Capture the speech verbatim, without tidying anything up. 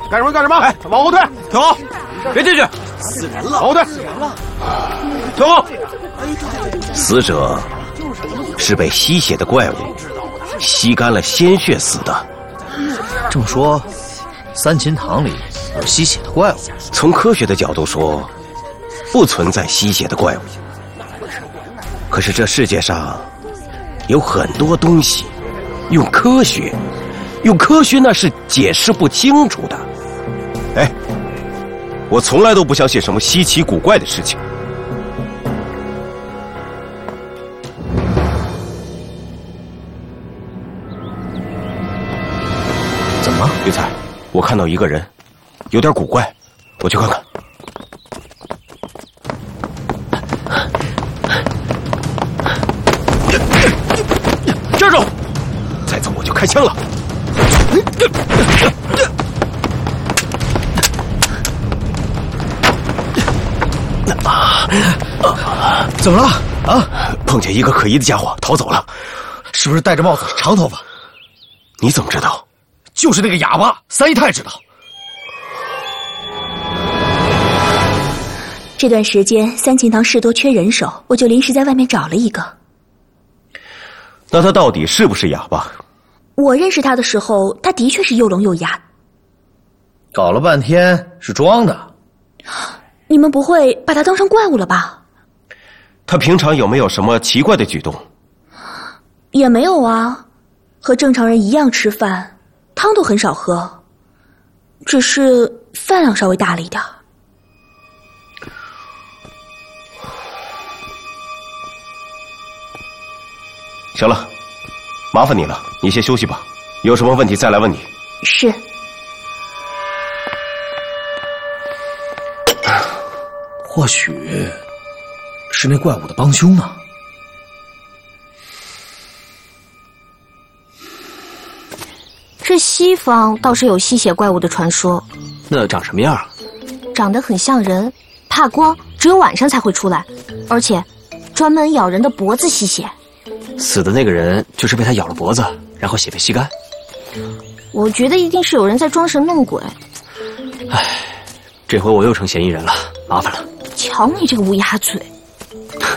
干什么干什么？哎，往后退， 退后，别进去！ 死人了！ 往后退， 死人了！ 退后！ 死者是被吸血的怪物吸干了鲜血死的。 这么说，三秦堂里有吸血的怪物？ 从科学的角度说，不存在吸血的怪物。可是这世界上有很多东西，用科学，用科学那是解释不清楚的。哎，我从来都不相信什么稀奇古怪的事情。 怎么， 刘彩？我看到一个人，有点古怪，我去看看。站住！再走我就开枪了。 怎么了？啊！ 碰见一个可疑的家伙，逃走了。 是不是戴着帽子、长头发？ 你怎么知道？ 就是那个哑巴，三姨太知道。 这段时间三秦堂事多缺人手，我就临时在外面找了一个。 那他到底是不是哑巴？ 我认识他的时候，他的确是又聋又哑。 搞了半天是装的。 你们不会把他当成怪物了吧？ 他平常有没有什么奇怪的举动？ 也没有啊，和正常人一样吃饭，汤都很少喝，只是饭量稍微大了一点。 行了，麻烦你了，你先休息吧，有什么问题再来问你。 是。 或许是那怪物的帮凶呢。 这西方倒是有吸血怪物的传说。 那长什么样啊？ 长得很像人，怕光，只有晚上才会出来，而且专门咬人的脖子吸血。 死的那个人就是被他咬了脖子，然后血被吸干。 我觉得一定是有人在装神弄鬼。 唉，这回我又成嫌疑人了，麻烦了。 瞧你这个乌鸦嘴！